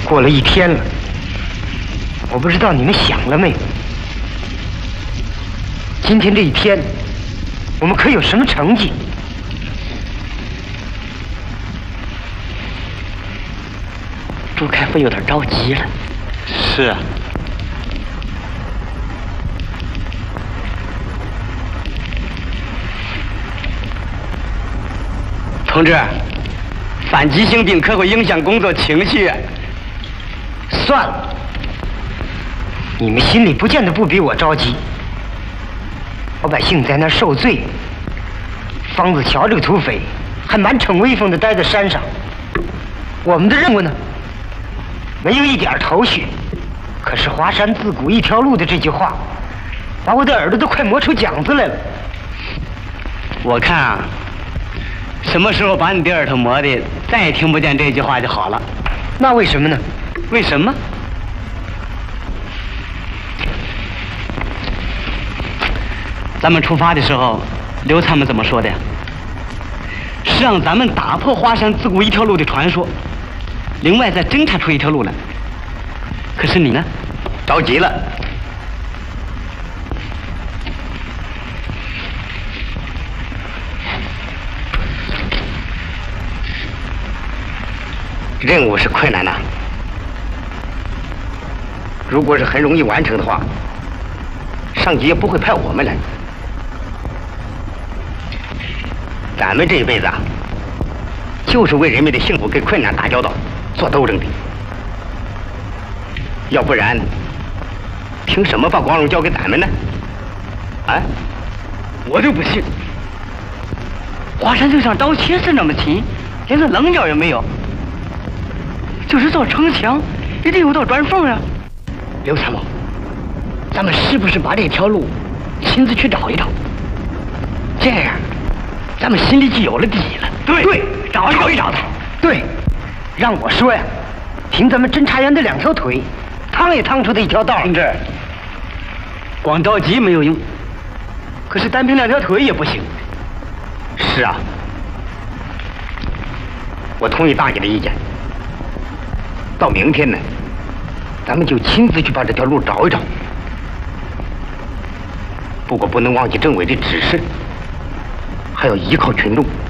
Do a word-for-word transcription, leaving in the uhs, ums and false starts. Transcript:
过了一天了，我不知道你们想了没有？今天这一天，我们可有什么成绩？ 朱开复有点着急了。 是啊。 同志，反急性病可会影响工作情绪。 算了，你们心里不见得不比我着急。老百姓在那儿受罪，方子乔这个土匪还满逞威风的待在山上。我们的任务呢，没有一点头绪。可是华山自古一条路的这句话，把我的耳朵都快磨出茧子来了。 我看啊，什么时候把你的耳朵磨的再也听不见这句话就好了。 那为什么呢？ 为什么？咱们出发的时候，刘参谋怎么说的呀？是让咱们打破华山自古一条路的传说，另外再侦查出一条路来。可是你呢？ 着急了。任务是困难的，如果是很容易完成的话，上级也不会派我们来。咱们这一辈子啊，就是为人民的幸福跟困难打交道、做斗争的。要不然，凭什么把光荣交给咱们呢？啊？ 我就不信，华山就像刀切似那么近，连个棱角也没有。就是造城墙，也得有道砖缝啊。 刘参谋，咱们是不是把这条路亲自去找一找？这样，咱们心里就有了底了。 对对，找找一找他。 对，让我说呀，凭咱们侦查员的两条腿，趟也趟出的一条道。 同志，光着急没有用，可是单凭两条腿也不行。 是啊，我同意大姐的意见。到明天呢，咱们就亲自去把这条路找一找。不过不能忘记政委的指示，还要依靠群众。